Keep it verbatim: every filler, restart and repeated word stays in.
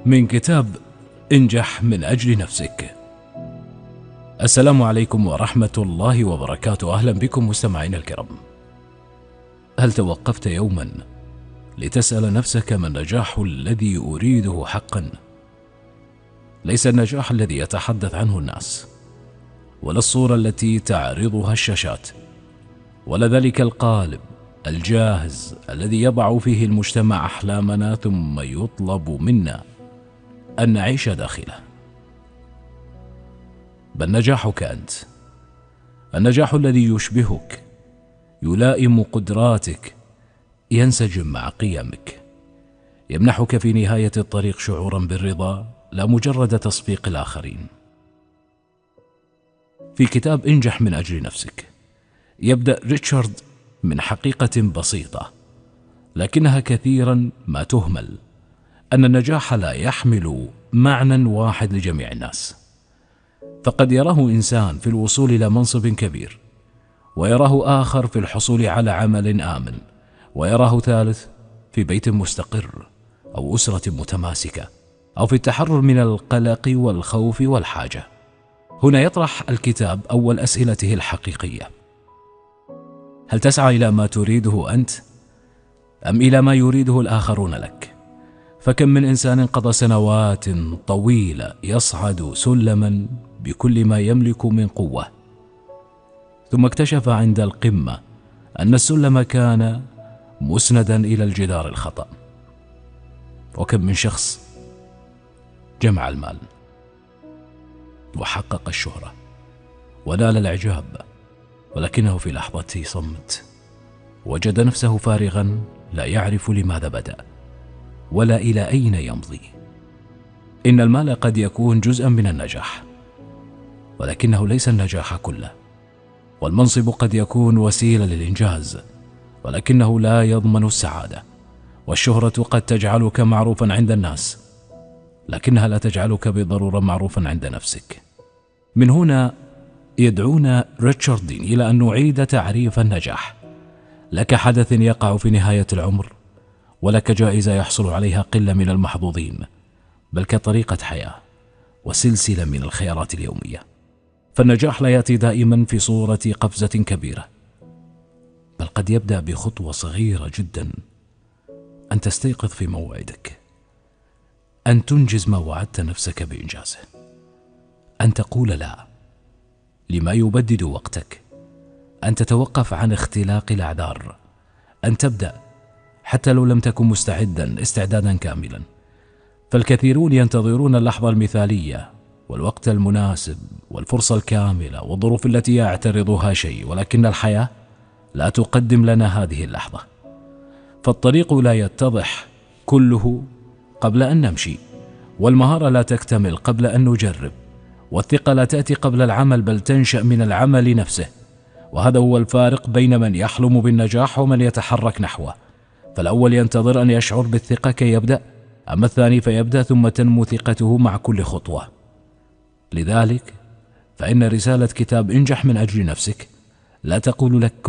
من كتاب انجح من أجل نفسك. السلام عليكم ورحمة الله وبركاته. أهلا بكم مستمعين الكرام. هل توقفت يوما لتسأل نفسك ما النجاح الذي أريده حقا؟ ليس النجاح الذي يتحدث عنه الناس، ولا الصورة التي تعرضها الشاشات، ولا ذلك القالب الجاهز الذي يضع فيه المجتمع أحلامنا ثم يطلب منا أن نعيش داخله، بل نجاحك أنت، النجاح الذي يشبهك، يلائم قدراتك، ينسجم مع قيمك، يمنحك في نهاية الطريق شعورا بالرضا لا مجرد تصفيق الآخرين. في كتاب انجح من أجل نفسك يبدأ ريتشارد من حقيقة بسيطة لكنها كثيرا ما تهمل، أن النجاح لا يحمل معنى واحد لجميع الناس، فقد يراه إنسان في الوصول إلى منصب كبير، ويراه آخر في الحصول على عمل آمن، ويراه ثالث في بيت مستقر أو أسرة متماسكة، أو في التحرر من القلق والخوف والحاجة. هنا يطرح الكتاب أول أسئلته الحقيقية: هل تسعى إلى ما تريده أنت أم إلى ما يريده الآخرون لك؟ فكم من إنسان قضى سنوات طويلة يصعد سلما بكل ما يملك من قوة، ثم اكتشف عند القمة أن السلم كان مسندا إلى الجدار الخطأ. وكم من شخص جمع المال وحقق الشهرة ونال الإعجاب، ولكنه في لحظة صمت وجد نفسه فارغا لا يعرف لماذا بدأ ولا إلى أين يمضي. إن المال قد يكون جزءا من النجاح، ولكنه ليس النجاح كله، والمنصب قد يكون وسيلة للإنجاز، ولكنه لا يضمن السعادة، والشهرة قد تجعلك معروفا عند الناس، لكنها لا تجعلك بالضرورة معروفا عند نفسك. من هنا يدعونا ريتشارد دين إلى أن نعيد تعريف النجاح. لك حدث يقع في نهاية العمر، ولك جائزة يحصل عليها قلة من المحظوظين، بل كطريقة حياة وسلسلة من الخيارات اليومية. فالنجاح لا يأتي دائما في صورة قفزة كبيرة، بل قد يبدأ بخطوة صغيرة جدا: أن تستيقظ في موعدك، أن تنجز ما وعدت نفسك بإنجازه، أن تقول لا لما يبدد وقتك، أن تتوقف عن اختلاق الأعذار، أن تبدأ حتى لو لم تكن مستعدا استعدادا كاملا. فالكثيرون ينتظرون اللحظة المثالية والوقت المناسب والفرصة الكاملة والظروف التي يعترضها شيء، ولكن الحياة لا تقدم لنا هذه اللحظة. فالطريق لا يتضح كله قبل أن نمشي، والمهارة لا تكتمل قبل أن نجرب، والثقة لا تأتي قبل العمل بل تنشأ من العمل نفسه. وهذا هو الفارق بين من يحلم بالنجاح ومن يتحرك نحوه. فالأول ينتظر أن يشعر بالثقة كي يبدأ، أما الثاني فيبدأ ثم تنمو ثقته مع كل خطوة. لذلك فإن رسالة كتاب انجح من أجل نفسك لا تقول لك